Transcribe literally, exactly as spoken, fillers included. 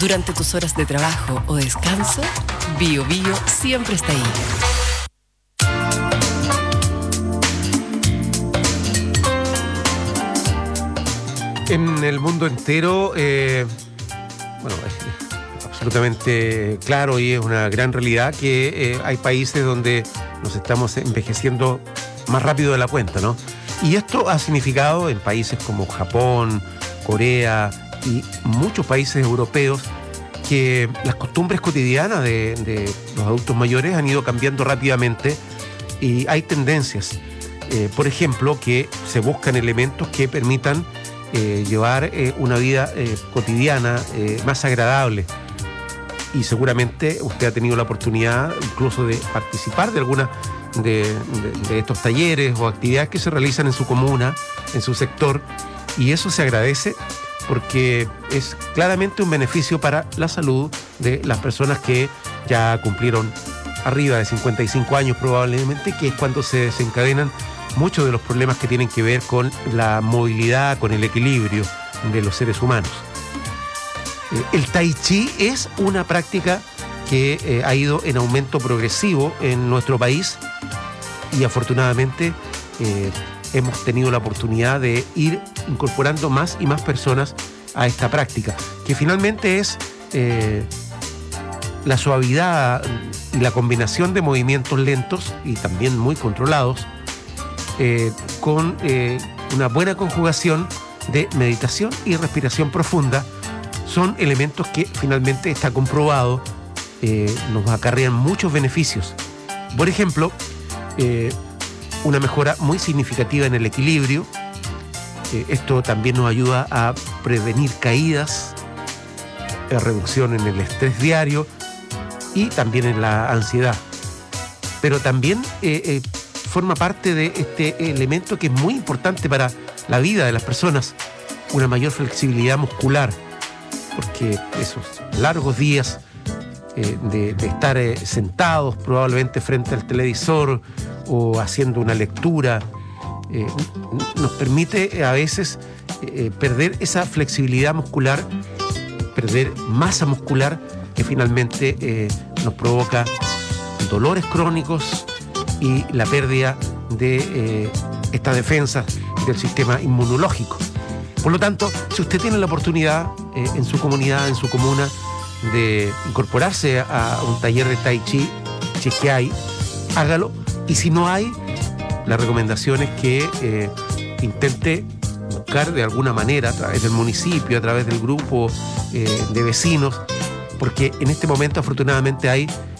Durante tus horas de trabajo o descanso, Bio Bio siempre está ahí. En el mundo entero, eh, bueno, es absolutamente claro y es una gran realidad que eh, hay países donde nos estamos envejeciendo más rápido de la cuenta, ¿no? Y esto ha significado en países como Japón, Corea y muchos países europeos que las costumbres cotidianas de, de los adultos mayores han ido cambiando rápidamente y hay tendencias, eh, por ejemplo, que se buscan elementos que permitan eh, llevar eh, una vida eh, cotidiana eh, más agradable. Y seguramente usted ha tenido la oportunidad incluso de participar de alguna de, de, de estos talleres o actividades que se realizan en su comuna, en su sector, y eso se agradece porque es claramente un beneficio para la salud de las personas que ya cumplieron arriba de cincuenta y cinco años probablemente, que es cuando se desencadenan muchos de los problemas que tienen que ver con la movilidad, con el equilibrio de los seres humanos. El tai chi es una práctica que eh, ha ido en aumento progresivo en nuestro país y afortunadamente eh, hemos tenido la oportunidad de ir incorporando más y más personas a esta práctica, que finalmente es eh, la suavidad y la combinación de movimientos lentos y también muy controlados eh, con eh, una buena conjugación de meditación y respiración profunda. Son elementos que finalmente está comprobado, eh, nos acarrean muchos beneficios. Por ejemplo, eh, una mejora muy significativa en el equilibrio. Eh, esto también nos ayuda a prevenir caídas, a reducción en el estrés diario y también en la ansiedad. Pero también eh, eh, forma parte de este elemento que es muy importante para la vida de las personas, una mayor flexibilidad muscular, porque esos largos días eh, de, de estar eh, sentados probablemente frente al televisor o haciendo una lectura eh, nos permite a veces eh, perder esa flexibilidad muscular, perder masa muscular que finalmente eh, nos provoca dolores crónicos y la pérdida de eh, estas defensas del sistema inmunológico. Por lo tanto, si usted tiene la oportunidad eh, en su comunidad, en su comuna, de incorporarse a un taller de Tai Chi, si es que hay, hágalo. Y si no hay, la recomendación es que eh, intente buscar de alguna manera, a través del municipio, a través del grupo eh, de vecinos, porque en este momento afortunadamente hay